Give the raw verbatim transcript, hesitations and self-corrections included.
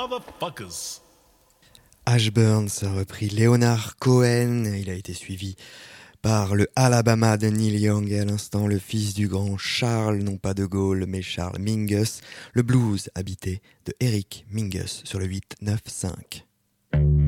motherfuckers. Ash Burns a repris Leonard Cohen. Il a été suivi par le Alabama de Neil Young et à l'instant le fils du grand Charles, non pas de Gaulle, mais Charles Mingus, le blues habité de Eric Mingus sur le huit neuf cinq.